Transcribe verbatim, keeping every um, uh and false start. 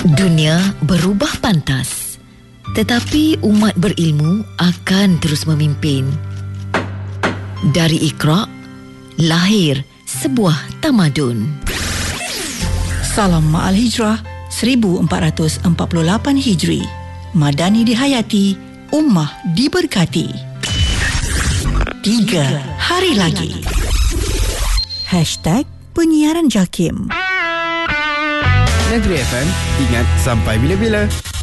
Dunia berubah pantas, tetapi umat berilmu akan terus memimpin. Dari Iqra, lahir sebuah tamadun. Salam Ma'al Hijrah seribu empat ratus empat puluh lapan Hijri. Madani dihayati, ummah diberkati. Tiga hari lagi. Hashtag penyiaran JAKIM. Negeri F M, ingat sampai bila-bila.